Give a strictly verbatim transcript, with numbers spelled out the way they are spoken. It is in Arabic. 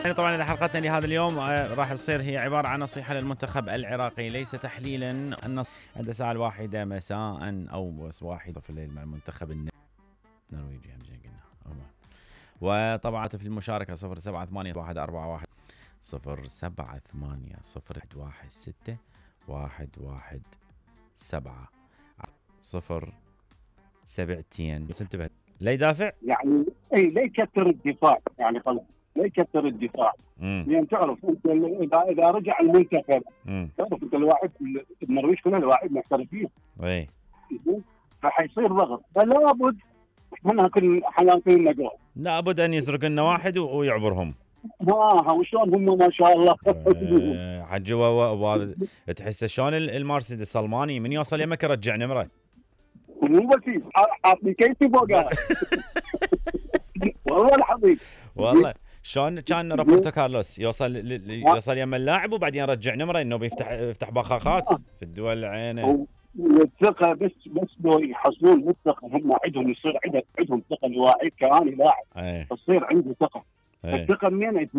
يعني طبعا إذا حلقتنا لهذا اليوم آه، راح تصير هي عبارة عن نصيحة للمنتخب العراقي ليس تحليلا. النص... عند الساعة الواحدة مساء أو بس واحدة في الليل مع المنتخب النرويجي هم زي قلنا. وطبعا في المشاركة صفر سبعة ثمانية واحد أربعة واحد صفر سبعة ثمانية صفر واحد واحد ستة واحد واحد سبعة صفر سبعتين. بس انتبه لا يدافع يعني اي لا يكثر الدفاع، يعني خلاص لا يكثر الدفاع. لان تعرف انت اذا اذا رجع المنتخب تعرف انت الواحد النرويج كلها الواحد محترفين اي فحيصير ضغط، فلا بد احنا كل حلقين نقول لابد ان يسرق لنا واحد ويعبرهم. ها وشلون هم ما شاء الله أه حجي و... تحس شلون المرسيدس الماني من يوصل يمك يرجع نمره مو بس حاطني كيسي فوقها والله الحبيب والله. شلون كان روبرتو كارلوس يوصل يوصل يم اللاعب وبعدين يرجع نمره انه بيفتح يفتح بخاخات في الدول عينه. والثقه بس بس لو يحصلون الثقه هم عندهم يصير عندهم عندهم ثقه الواحد كان لاعب تصير عنده ثقه. الثقه منين